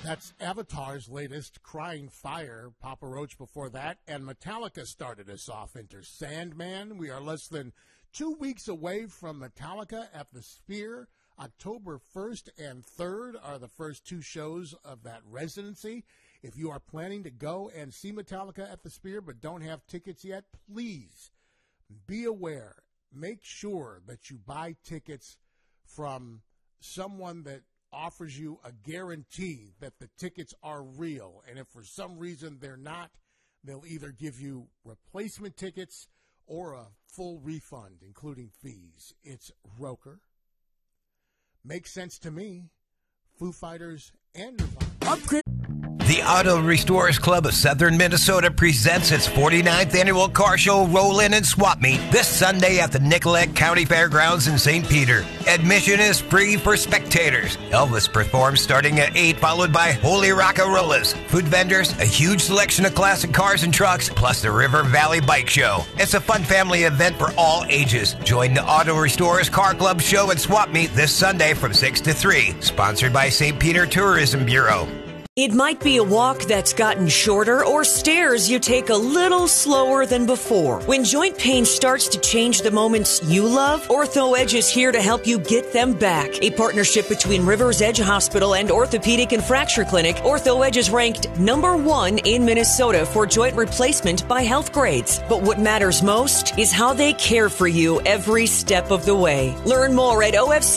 That's Avatar's latest, Crying Fire. Papa Roach before that. And Metallica started us off. Enter Sandman. We are less than 2 weeks away from Metallica at the Sphere. October 1st and 3rd are the first two shows of that residency. If you are planning to go and see Metallica at the Sphere but don't have tickets yet, please be aware. Make sure that you buy tickets from someone that offers you a guarantee that the tickets are real. And if for some reason they're not, they'll either give you replacement tickets or a full refund, including fees. It's Roker. Makes sense to me. Foo Fighters and Nirvana. The Auto Restorers Club of Southern Minnesota presents its 49th annual car show Roll-In and Swap Meet this Sunday at the Nicollet County Fairgrounds in St. Peter. Admission is free for spectators. Elvis performs starting at 8, followed by Holy Rockarolas, food vendors, a huge selection of classic cars and trucks, plus the River Valley Bike Show. It's a fun family event for all ages. Join the Auto Restorers Car Club show and swap meet this Sunday from 6 to 3. Sponsored by St. Peter Tourism Bureau. It might be a walk that's gotten shorter or stairs you take a little slower than before. When joint pain starts to change the moments you love, Ortho Edge is here to help you get them back. A partnership between Rivers Edge Hospital and Orthopedic and Fracture Clinic, Ortho Edge is ranked #1 in Minnesota for joint replacement by Health Grades. But what matters most is how they care for you every step of the way. Learn more at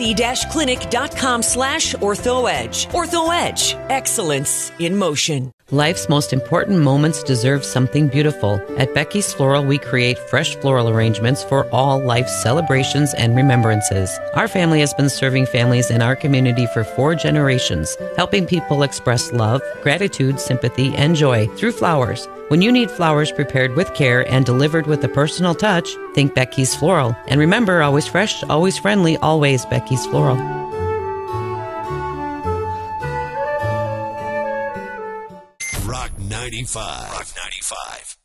ofc-clinic.com/OrthoEdge. Ortho Edge. Excellence in motion. Life's most important moments deserve something beautiful. At Becky's Floral, we create fresh floral arrangements for all life's celebrations and remembrances. Our family has been serving families in our community for 4 generations, helping people express love, gratitude, sympathy, and joy through flowers. When you need flowers prepared with care and delivered with a personal touch, think Becky's Floral. And remember, always fresh, always friendly, always Becky's Floral. Rock 95.